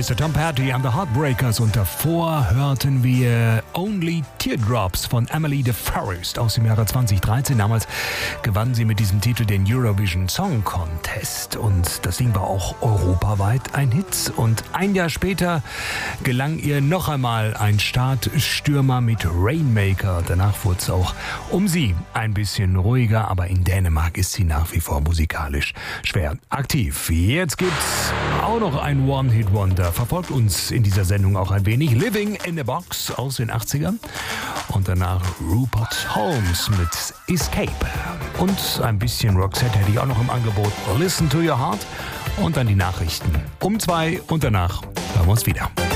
Mr. Tom Petty and the Heartbreakers und davor hörten wir Only Teardrops von Emily de Forest aus dem Jahre 2013. Damals gewann sie mit diesem Titel den Eurovision Song Contest und das Ding war auch europaweit ein Hit. Und ein Jahr später gelang ihr noch einmal ein Startstürmer mit Rainmaker. Danach wurde es auch um sie ein bisschen ruhiger, aber in Dänemark ist sie nach wie vor musikalisch schwer aktiv. Jetzt gibt's auch noch ein One-Hit-Wonder. Verfolgt uns in dieser Sendung auch ein wenig. Living in a Box aus den 80ern. Und danach Rupert Holmes mit Escape. Und ein bisschen Roxette hätte ich auch noch im Angebot. Listen to your heart. Und dann die Nachrichten um 2 und danach hören wir uns wieder.